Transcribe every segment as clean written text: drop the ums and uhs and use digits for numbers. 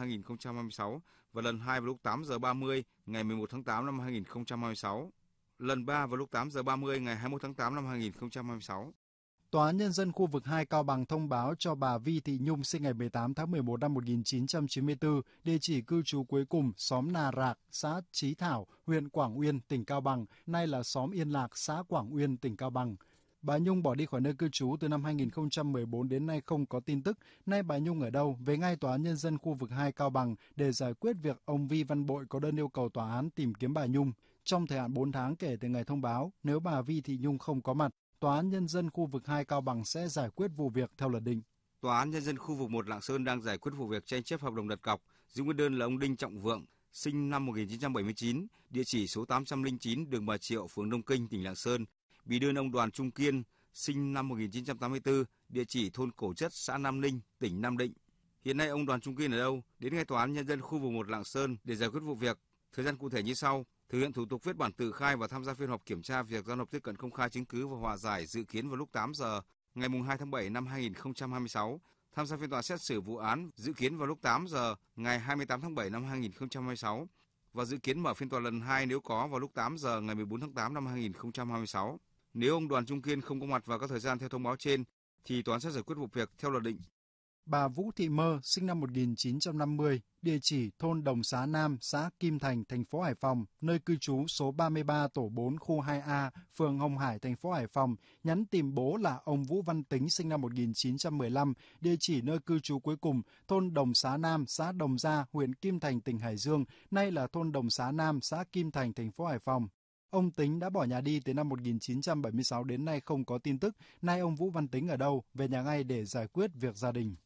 2026 và lần 2 vào lúc 8 giờ 30 ngày 11 tháng 8 năm 2026. Lần 3 vào lúc 8 giờ 30 ngày 21 tháng 8 năm 2026. Tòa án Nhân dân khu vực 2 Cao Bằng thông báo cho bà Vi Thị Nhung sinh ngày 18 tháng 11 năm 1994, địa chỉ cư trú cuối cùng xóm Nà Rạc, xã Chí Thảo, huyện Quảng Uyên, tỉnh Cao Bằng, nay là xóm Yên Lạc, xã Quảng Uyên, tỉnh Cao Bằng. Bà Nhung bỏ đi khỏi nơi cư trú từ năm 2014 đến nay không có tin tức. Nay bà Nhung ở đâu? Về ngay Tòa án Nhân dân khu vực 2 Cao Bằng để giải quyết việc ông Vi Văn Bội có đơn yêu cầu tòa án tìm kiếm bà Nhung. Trong thời hạn 4 tháng kể từ ngày thông báo, nếu bà Vi Thị Nhung không có mặt, Tòa án Nhân dân khu vực 2 Cao Bằng sẽ giải quyết vụ việc theo luật định. Tòa án Nhân dân khu vực 1 Lạng Sơn đang giải quyết vụ việc tranh chấp hợp đồng đặt cọc. Giữ nguyên đơn là ông Đinh Trọng Vượng, sinh năm 1979, địa chỉ số 809 đường Bà Triệu, phường Đông Kinh, tỉnh Lạng Sơn. Bị đơn ông Đoàn Trung Kiên, sinh năm 1984, địa chỉ thôn Cổ Chất, xã Nam Ninh, tỉnh Nam Định. Hiện nay ông Đoàn Trung Kiên ở đâu? Đến ngay Tòa án Nhân dân khu vực 1 Lạng Sơn để giải quyết vụ việc. Thời gian cụ thể như sau: thực hiện thủ tục viết bản tự khai và tham gia phiên họp kiểm tra việc giao nộp tiếp cận công khai chứng cứ và hòa giải dự kiến vào lúc 8 giờ ngày 2 tháng 7 năm 2026. Tham gia phiên tòa xét xử vụ án dự kiến vào lúc 8 giờ ngày 28 tháng 7 năm 2026 và dự kiến mở phiên tòa lần 2 nếu có vào lúc 8 giờ ngày 14 tháng 8 năm 2026. Nếu ông Đoàn Trung Kiên không có mặt vào các thời gian theo thông báo trên thì tòa án sẽ giải quyết vụ việc theo luật định. Bà Vũ Thị Mơ, sinh năm 1950, địa chỉ thôn Đồng Xá Nam, xã Kim Thành, thành phố Hải Phòng, nơi cư trú số 33 tổ 4 khu 2A, phường Hồng Hải, thành phố Hải Phòng, nhắn tìm bố là ông Vũ Văn Tính, sinh năm 1915, địa chỉ nơi cư trú cuối cùng, thôn Đồng Xá Nam, xã Đồng Gia, huyện Kim Thành, tỉnh Hải Dương, nay là thôn Đồng Xá Nam, xã Kim Thành, thành phố Hải Phòng. Ông Tính đã bỏ nhà đi từ năm 1976 đến nay không có tin tức. Nay ông Vũ Văn Tính ở đâu? Về nhà ngay để giải quyết việc gia đình.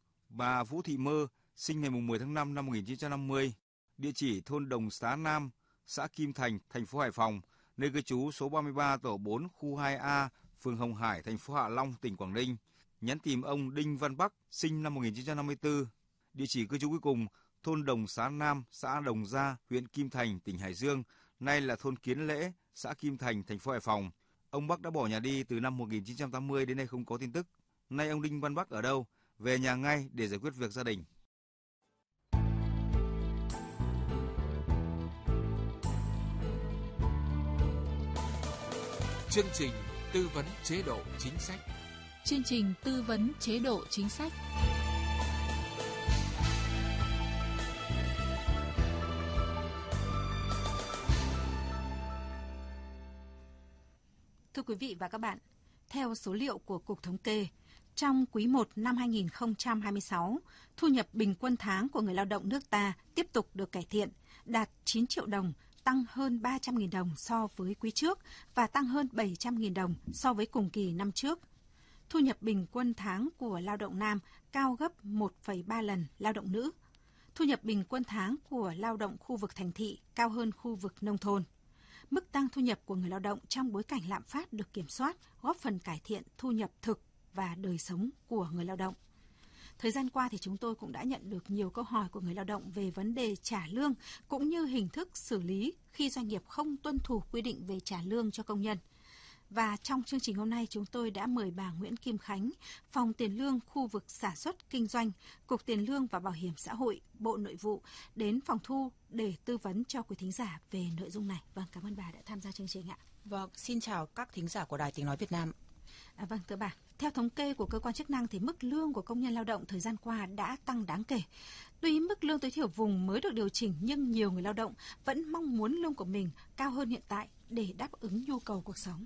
Bà Vũ Thị Mơ, sinh ngày 10 tháng 5 năm 1950, địa chỉ thôn Đồng Xá Nam, xã Kim Thành, thành phố Hải Phòng, nơi cư trú số 33 tổ 4 khu 2A, phường Hồng Hải, thành phố Hạ Long, tỉnh Quảng Ninh. Nhắn tìm ông Đinh Văn Bắc, sinh năm 1954, địa chỉ cư trú cuối cùng thôn Đồng Xá Nam, xã Đồng Gia, huyện Kim Thành, tỉnh Hải Dương, nay là thôn Kiến Lễ, xã Kim Thành, thành phố Hải Phòng. Ông Bắc đã bỏ nhà đi từ năm 1980 đến nay không có tin tức. Nay ông Đinh Văn Bắc ở đâu? Về nhà ngay để giải quyết việc gia đình. Chương trình tư vấn chế độ chính sách. Chương trình tư vấn chế độ chính sách. Thưa quý vị và các bạn, theo số liệu của Cục Thống kê, trong quý 1 năm 2026, thu nhập bình quân tháng của người lao động nước ta tiếp tục được cải thiện, đạt 9 triệu đồng, tăng hơn 300.000 đồng so với quý trước và tăng hơn 700.000 đồng so với cùng kỳ năm trước. Thu nhập bình quân tháng của lao động nam cao gấp 1,3 lần lao động nữ. Thu nhập bình quân tháng của lao động khu vực thành thị cao hơn khu vực nông thôn. Mức tăng thu nhập của người lao động trong bối cảnh lạm phát được kiểm soát, góp phần cải thiện thu nhập thực và đời sống của người lao động. Thời gian qua thì chúng tôi cũng đã nhận được nhiều câu hỏi của người lao động về vấn đề trả lương cũng như hình thức xử lý khi doanh nghiệp không tuân thủ quy định về trả lương cho công nhân. Và trong chương trình hôm nay chúng tôi đã mời bà Nguyễn Kim Khánh, Phòng Tiền lương khu vực sản xuất kinh doanh, Cục Tiền lương và Bảo hiểm xã hội, Bộ Nội vụ đến phòng thu để tư vấn cho quý thính giả về nội dung này. Vâng, cảm ơn bà đã tham gia chương trình ạ. Vâng, xin chào các thính giả của Đài Tiếng nói Việt Nam. Vâng, thưa bà, theo thống kê của cơ quan chức năng thì mức lương của công nhân lao động thời gian qua đã tăng đáng kể. Tuy mức lương tối thiểu vùng mới được điều chỉnh nhưng nhiều người lao động vẫn mong muốn lương của mình cao hơn hiện tại để đáp ứng nhu cầu cuộc sống.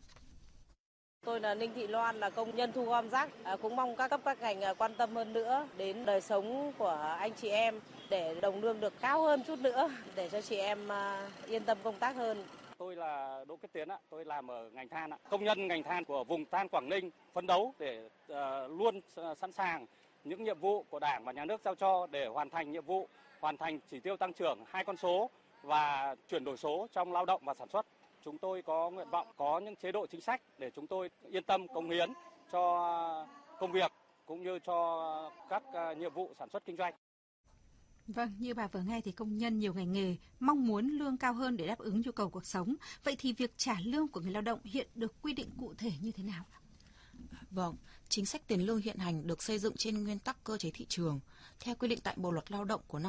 Tôi là Ninh Thị Loan, là công nhân thu gom rác, cũng mong các cấp các ngành quan tâm hơn nữa đến đời sống của anh chị em để đồng lương được cao hơn chút nữa để cho chị em yên tâm công tác hơn. Tôi là Đỗ Kết Tiến, tôi làm ở ngành than. Công nhân ngành than của vùng than Quảng Ninh phấn đấu để luôn sẵn sàng những nhiệm vụ của Đảng và Nhà nước giao cho để hoàn thành nhiệm vụ, hoàn thành chỉ tiêu tăng trưởng 2 con số và chuyển đổi số trong lao động và sản xuất. Chúng tôi có nguyện vọng có những chế độ chính sách để chúng tôi yên tâm cống hiến cho công việc cũng như cho các nhiệm vụ sản xuất kinh doanh. Vâng, như bà vừa nghe thì công nhân nhiều ngành nghề mong muốn lương cao hơn để đáp ứng nhu cầu cuộc sống. Vậy thì việc trả lương của người lao động hiện được quy định cụ thể như thế nào? Vâng, chính sách tiền lương hiện hành được xây dựng trên nguyên tắc cơ chế thị trường. Theo quy định tại Bộ luật Lao động của năm